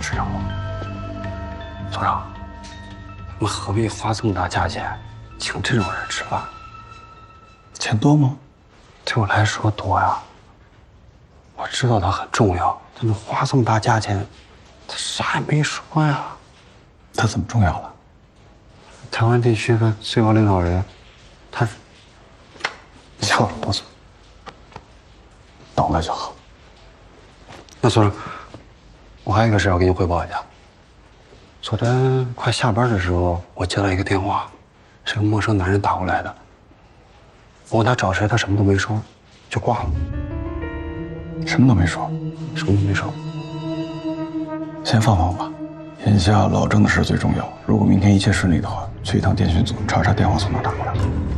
市长，所长，我们何必花这么大价钱请这种人吃饭？ 钱多吗？ 对我来说多呀。我知道他很重要，但是花这么大价钱，他啥也没说呀。 他怎么重要了？ 台湾地区的最高领导人，他是。 行了，不错，懂了就好。 那所长，我还有一个事要给你汇报一下。昨天快下班的时候，我接到一个电话，是个陌生男人打过来的。我问他找谁，他什么都没说，就挂了。 什么都没说， 什么都没说。 先放放吧，眼下老郑的事最重要。如果明天一切顺利的话，去一趟电讯组查查电话从哪打过来。